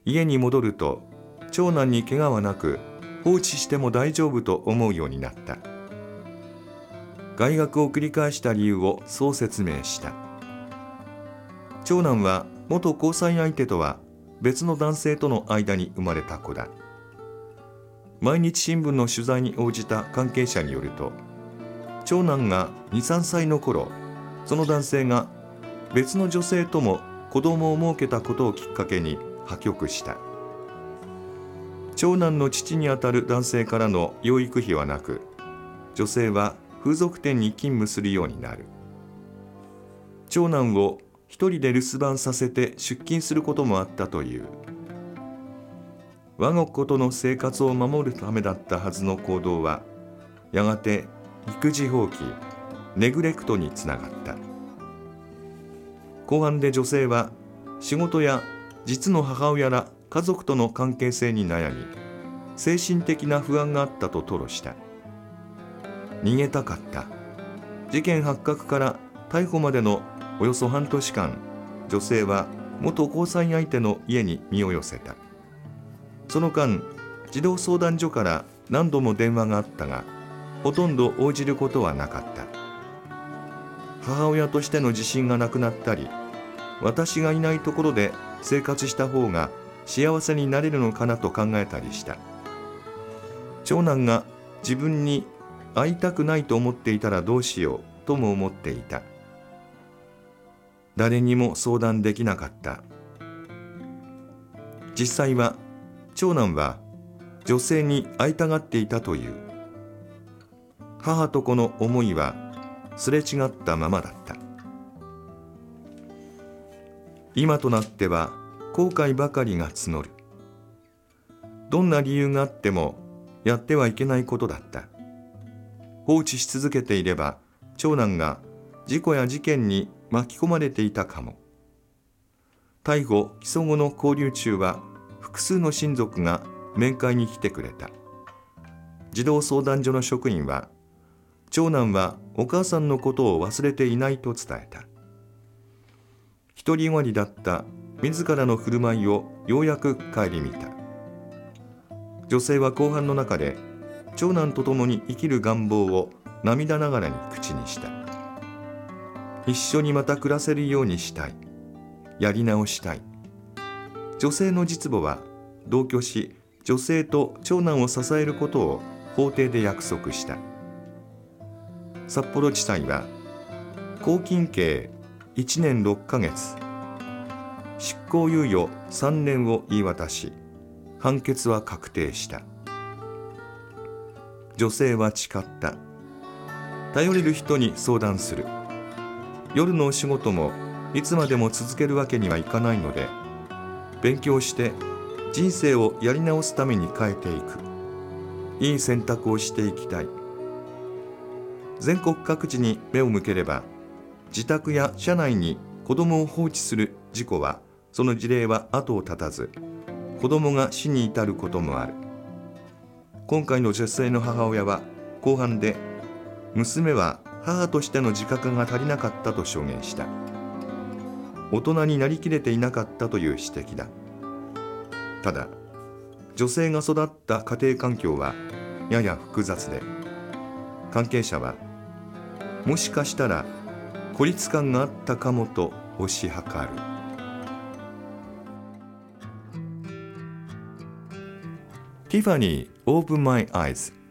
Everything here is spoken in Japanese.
家に戻ると長男に怪我はなく放置しても大丈夫と思うようになった。外学を繰り返した理由をそう説明した。長男は元交際相手とは別の男性との間に生まれた子だ。毎日新聞の取材に応じた関係者によると、長男が2、3歳の頃、その男性が別の女性とも子供を設けたことをきっかけに破局した。長男の父にあたる男性からの養育費はなく、女性は風俗店に勤務するようになる。長男を一人で留守番させて出勤することもあったという。我が子との生活を守るためだったはずの行動は、やがて育児放棄、ネグレクトにつながった。後半で女性は仕事や実の母親ら家族との関係性に悩み、精神的な不安があったと吐露した。逃げたかった。事件発覚から逮捕までのおよそ半年間、女性は元交際相手の家に身を寄せた。その間、児童相談所から何度も電話があったが、ほとんど応じることはなかった。母親としての自信がなくなったり、私がいないところで生活した方が幸せになれるのかなと考えたりした。長男が自分に会いたくないと思っていたらどうしようとも思っていた。誰にも相談できなかった。実際は長男は女性に会いたがっていたという。母と子の思いはすれ違ったままだった。今となっては後悔ばかりが募る。どんな理由があってもやってはいけないことだった。放置し続けていれば長男が事故や事件に巻き込まれていたかも。逮捕・起訴後の勾留中は複数の親族が面会に来てくれた。児童相談所の職員は、長男はお母さんのことを忘れていないと伝えた。独りよがりだった自らの振る舞いをようやく顧みた。女性は後半の中で長男と共に生きる願望を涙ながらに口にした。一緒にまた暮らせるようにしたい。やり直したい。女性の実母は同居し、女性と長男を支えることを法廷で約束した。札幌地裁は拘禁刑1年6ヶ月、執行猶予3年を言い渡し、判決は確定した。女性は誓った。頼れる人に相談する。夜のお仕事もいつまでも続けるわけにはいかないので、勉強して人生をやり直すために変えていく。いい選択をしていきたい。全国各地に目を向ければ、自宅や車内に子供を放置する事故は、その事例は後を絶たず、子供が死に至ることもある。今回の女性の母親は後半で、娘は母としての自覚が足りなかったと証言した。大人になりきれていなかったという指摘だ。ただ、女性が育った家庭環境はやや複雑で、関係者は、もしかしたら孤立感があったかもと推し量る。ティファニー Open My Eyes